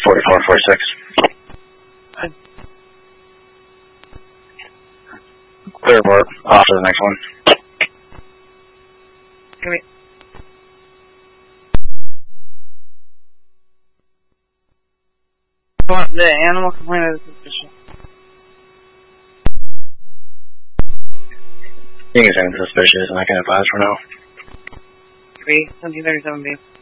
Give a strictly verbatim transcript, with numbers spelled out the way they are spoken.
forty-four forty-six. Clear report. Off to the next one. Give me. The animal complaint is suspicious. You can send suspicious and I can advise for now. three, seventeen thirty-seven B.